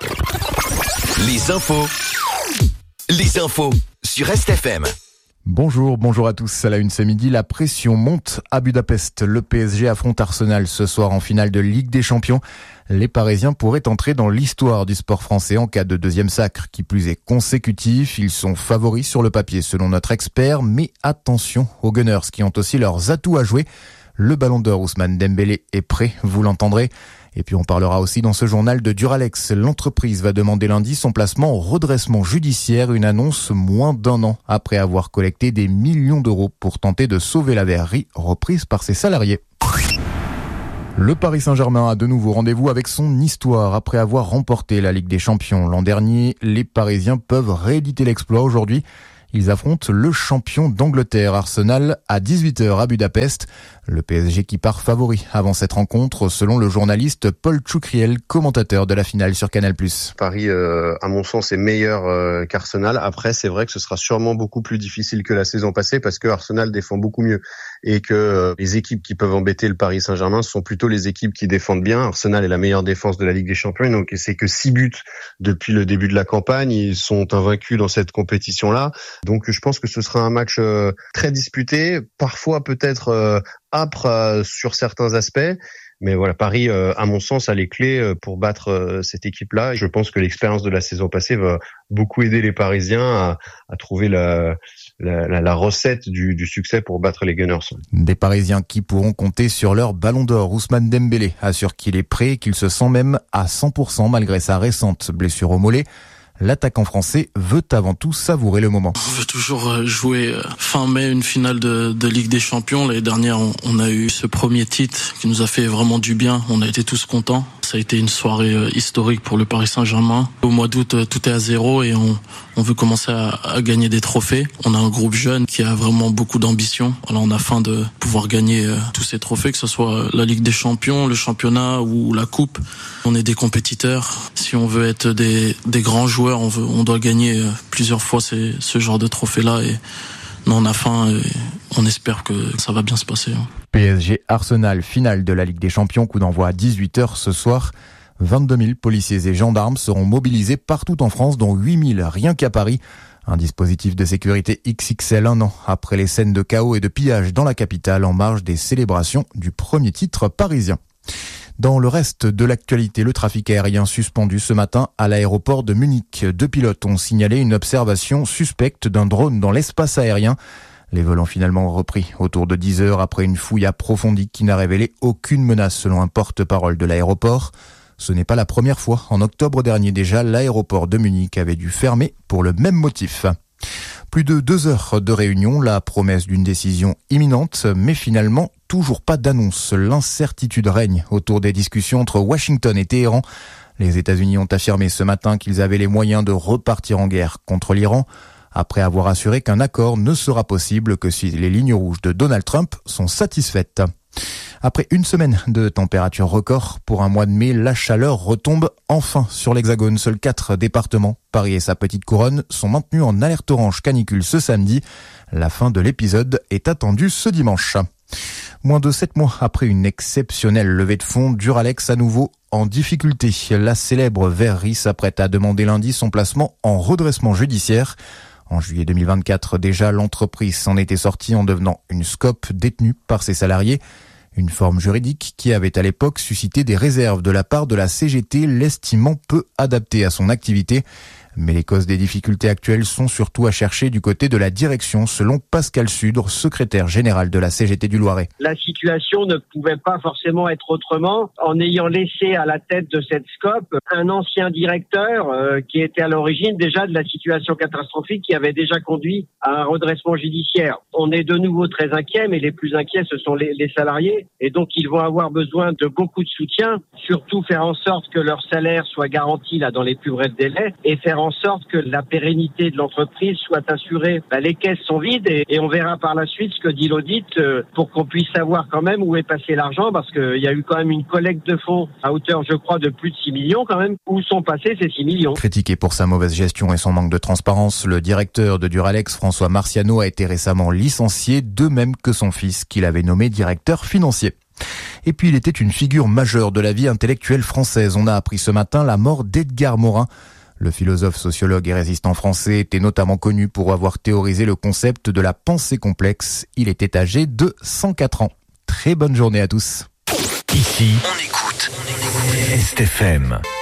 Les infos sur RestFM. Bonjour à tous. À la une ce midi, la pression monte à Budapest. Le PSG affronte Arsenal ce soir en finale de Ligue des Champions. Les Parisiens pourraient entrer dans l'histoire du sport français en cas de deuxième sacre, qui plus est consécutif. Ils sont favoris sur le papier selon notre expert, mais attention aux Gunners qui ont aussi leurs atouts à jouer. Le ballon d'or Ousmane Dembélé est prêt, vous l'entendrez. Et puis on parlera aussi dans ce journal de Duralex. L'entreprise va demander lundi son placement au redressement judiciaire, une annonce moins d'un an après avoir collecté des millions d'euros pour tenter de sauver la verrerie reprise par ses salariés. Le Paris Saint-Germain a de nouveau rendez-vous avec son histoire. Après avoir remporté la Ligue des Champions l'an dernier, les Parisiens peuvent rééditer l'exploit aujourd'hui. Ils affrontent le champion d'Angleterre, Arsenal, à 18h à Budapest. Le PSG qui part favori avant cette rencontre, selon le journaliste Paul Tchoukriel, commentateur de la finale sur Canal+. Paris, à mon sens, est meilleur qu'Arsenal. Après, c'est vrai que ce sera sûrement beaucoup plus difficile que la saison passée parce que Arsenal défend beaucoup mieux et que les équipes qui peuvent embêter le Paris Saint-Germain sont plutôt les équipes qui défendent bien. Arsenal est la meilleure défense de la Ligue des Champions, donc c'est que 6 buts depuis le début de la campagne. Ils sont invaincus dans cette compétition-là. Donc je pense que ce sera un match très disputé, parfois peut-être âpre sur certains aspects. Mais voilà, Paris, à mon sens, a les clés pour battre cette équipe-là. Je pense que l'expérience de la saison passée va beaucoup aider les Parisiens à trouver la recette du succès pour battre les Gunners. Des Parisiens qui pourront compter sur leur ballon d'or. Ousmane Dembélé assure qu'il est prêt et qu'il se sent même à 100% malgré sa récente blessure au mollet. L'attaquant français veut avant tout savourer le moment. On veut toujours jouer fin mai une finale de Ligue des Champions. L'année dernière, on a eu ce premier titre qui nous a fait vraiment du bien. On a été tous contents. Ça a été une soirée historique pour le Paris Saint-Germain. Au mois d'août, tout est à zéro et on veut commencer à gagner des trophées. On a un groupe jeune qui a vraiment beaucoup d'ambition. Alors on a faim de pouvoir gagner tous ces trophées, que ce soit la Ligue des Champions, le championnat ou la Coupe. On est des compétiteurs. Si on veut être des grands joueurs, on doit gagner plusieurs fois ce genre de trophées-là. Et on a faim et on espère que ça va bien se passer. PSG Arsenal, finale de la Ligue des Champions, coup d'envoi à 18h ce soir. 22 000 policiers et gendarmes seront mobilisés partout en France, dont 8 000 rien qu'à Paris. Un dispositif de sécurité XXL un an après les scènes de chaos et de pillage dans la capitale en marge des célébrations du premier titre parisien. Dans le reste de l'actualité, le trafic aérien suspendu ce matin à l'aéroport de Munich. 2 pilotes ont signalé une observation suspecte d'un drone dans l'espace aérien. Les vols ont finalement repris autour de 10 heures après une fouille approfondie qui n'a révélé aucune menace selon un porte-parole de l'aéroport. Ce n'est pas la première fois. En octobre dernier déjà, l'aéroport de Munich avait dû fermer pour le même motif. Plus de 2 heures de réunion, la promesse d'une décision imminente, mais finalement toujours pas d'annonce. L'incertitude règne autour des discussions entre Washington et Téhéran. Les États-Unis ont affirmé ce matin qu'ils avaient les moyens de repartir en guerre contre l'Iran, après avoir assuré qu'un accord ne sera possible que si les lignes rouges de Donald Trump sont satisfaites. Après une semaine de température record pour un mois de mai, la chaleur retombe enfin sur l'Hexagone. Seuls 4 départements, Paris et sa petite couronne, sont maintenus en alerte orange canicule ce samedi. La fin de l'épisode est attendue ce dimanche. Moins de 7 mois après une exceptionnelle levée de fonds, Duralex à nouveau en difficulté. La célèbre verrerie s'apprête à demander lundi son placement en redressement judiciaire. En juillet 2024, déjà, l'entreprise s'en était sortie en devenant une SCOP détenue par ses salariés. Une forme juridique qui avait à l'époque suscité des réserves de la part de la CGT, l'estimant peu adaptée à son activité. Mais les causes des difficultés actuelles sont surtout à chercher du côté de la direction, selon Pascal Sudre, secrétaire général de la CGT du Loiret. La situation ne pouvait pas forcément être autrement en ayant laissé à la tête de cette SCOP un ancien directeur qui était à l'origine déjà de la situation catastrophique qui avait déjà conduit à un redressement judiciaire. On est de nouveau très inquiets, mais les plus inquiets, ce sont les salariés. Et donc, ils vont avoir besoin de beaucoup de soutien, surtout faire en sorte que leur salaire soit garanti là dans les plus brefs délais et faire en sorte que la pérennité de l'entreprise soit assurée. Les caisses sont vides et on verra par la suite ce que dit l'audit pour qu'on puisse savoir quand même où est passé l'argent parce qu'il y a eu quand même une collecte de fonds à hauteur, je crois, de plus de 6 millions quand même. Où sont passés ces 6 millions ? Critiqué pour sa mauvaise gestion et son manque de transparence, le directeur de Duralex, François Marciano, a été récemment licencié, de même que son fils qu'il avait nommé directeur financier. Et puis il était une figure majeure de la vie intellectuelle française. On a appris ce matin la mort d'Edgar Morin. Le philosophe, sociologue et résistant français était notamment connu pour avoir théorisé le concept de la pensée complexe. Il était âgé de 104 ans. Très bonne journée à tous. Ici, on écoute Est FM.